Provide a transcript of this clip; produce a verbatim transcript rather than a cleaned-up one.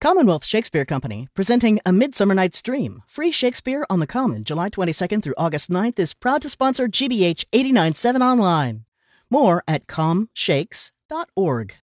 Commonwealth Shakespeare Company, presenting A Midsummer Night's Dream, free Shakespeare on the Common, July twenty-second through August ninth, is proud to sponsor G B H eighty-nine point seven Online. More at com shakes dot org.